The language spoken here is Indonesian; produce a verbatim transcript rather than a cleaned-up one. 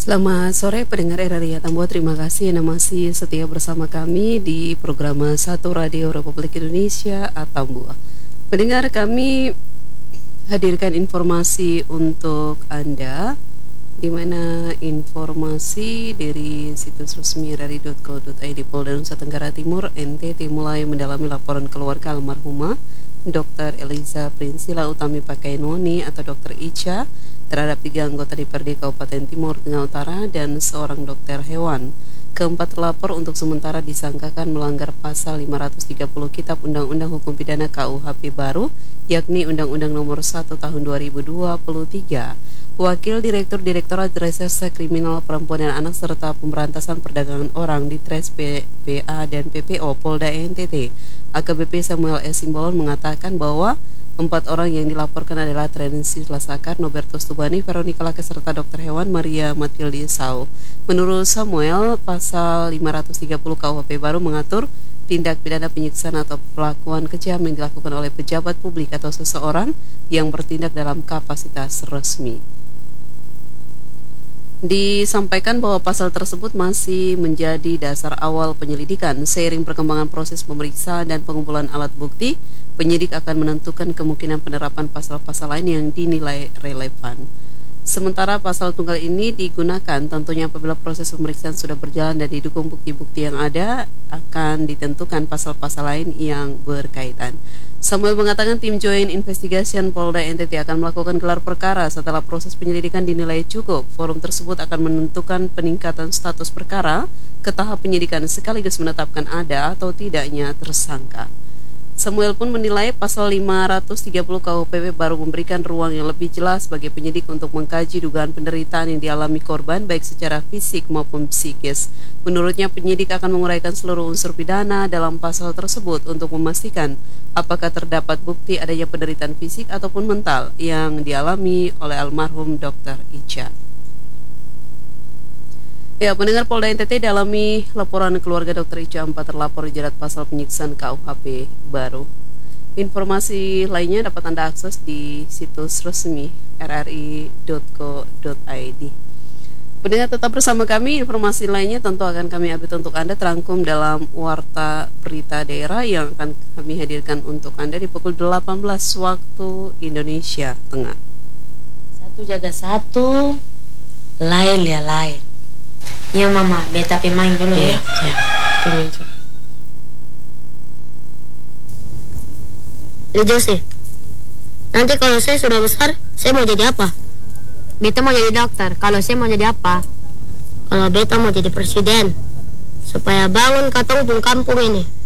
Selamat sore pendengar R R I Atambua, terima kasih yang masih setia bersama kami di program Satu Radio Republik Indonesia Atambua. Pendengar, kami hadirkan informasi untuk Anda, di mana informasi dari situs resmi r r i dot co dot i d Polda Nusa Tenggara Timur N T T mulai mendalami laporan keluarga almarhumah dokter Eliza Prinsila Utami Pakainoni atau dokter Ica terhadap tiga anggota D P R D Kabupaten Timur Tengah Utara dan seorang dokter hewan. Keempat terlapor untuk sementara disangkakan melanggar pasal lima ratus tiga puluh Kitab Undang-Undang Hukum Pidana K U H P baru, yakni Undang-Undang Nomor satu Tahun dua ribu dua puluh tiga. Wakil Direktur Direktorat Reserse Kriminal Perempuan dan Anak serta Pemberantasan Perdagangan Orang di Tres P P A dan P P O Polda N T T, A K B P Samuel S. Simbolon mengatakan bahwa empat orang yang dilaporkan adalah Trensi Lasakar, Nobertus Tubani, Veronica Lake, serta dokter hewan Maria Matilde Sau. Menurut Samuel, pasal lima ratus tiga puluh K U H P baru mengatur tindak pidana penyiksaan atau perlakuan kejam yang dilakukan oleh pejabat publik atau seseorang yang bertindak dalam kapasitas resmi. Disampaikan bahwa pasal tersebut masih menjadi dasar awal penyelidikan. Seiring perkembangan proses pemeriksaan dan pengumpulan alat bukti, penyidik akan menentukan kemungkinan penerapan pasal-pasal lain yang dinilai relevan. Sementara pasal tunggal ini digunakan tentunya apabila proses pemeriksaan sudah berjalan dan didukung bukti-bukti yang ada, akan ditentukan pasal-pasal lain yang berkaitan. Samuel mengatakan tim Joint Investigation Polda N T T akan melakukan gelar perkara setelah proses penyelidikan dinilai cukup. Forum tersebut akan menentukan peningkatan status perkara ke tahap penyidikan sekaligus menetapkan ada atau tidaknya tersangka. Samuel pun menilai pasal lima ratus tiga puluh K U H P baru memberikan ruang yang lebih jelas bagi penyidik untuk mengkaji dugaan penderitaan yang dialami korban baik secara fisik maupun psikis. Menurutnya, penyidik akan menguraikan seluruh unsur pidana dalam pasal tersebut untuk memastikan apakah terdapat bukti adanya penderitaan fisik ataupun mental yang dialami oleh almarhum dokter Ica. Ya, pendengar, Polda N T T dalami laporan keluarga dokter Ica, empat terlapor dijerat pasal penyiksaan K U H P baru. Informasi lainnya dapat Anda akses di situs resmi r r i dot co dot i d. Pendengar, tetap bersama kami, informasi lainnya tentu akan kami update untuk Anda terangkum dalam Warta Berita Daerah yang akan kami hadirkan untuk Anda di pukul delapan belas waktu Indonesia Tengah. Satu jaga satu, lain ya lain. Iya mama, beta pemain dulu ya. Ya, pemain. Li Jose, nanti kalau saya sudah besar, saya mau jadi apa? Beta mau jadi dokter. Kalau saya mau jadi apa? Kalau beta mau jadi presiden, supaya bangun katong pung kampung ini.